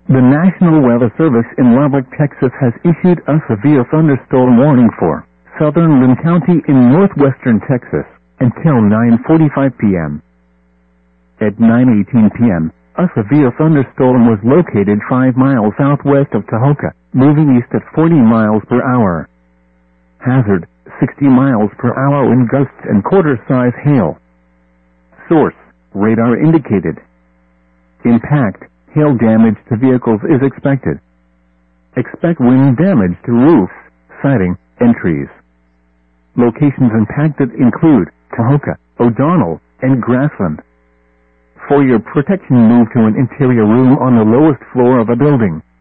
The National Weather Service in Lubbock, Texas has issued a severe thunderstorm warning for southern Lynn County in northwestern Texas until 9:45 p.m. At 9:18 p.m., a severe thunderstorm was located 5 miles southwest of Tahoka, moving east at 40 miles per hour. Hazard, 60 miles per hour wind gusts and quarter-size hail. Source, radar indicated. Impact, hail damage to vehicles is expected. Expect wind damage to roofs, siding, and trees. Locations impacted include Tahoka, O'Donnell, and Grassland. For your protection, move to an interior room on the lowest floor of a building.